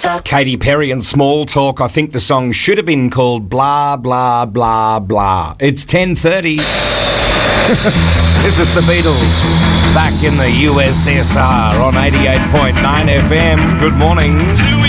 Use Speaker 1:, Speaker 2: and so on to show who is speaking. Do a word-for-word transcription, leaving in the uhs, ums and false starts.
Speaker 1: Katy Perry and Small Talk. I think the song should have been called Blah, Blah, Blah, Blah. It's ten thirty. This is the Beatles back in the U S S R on eighty-eight point nine F M. Good morning.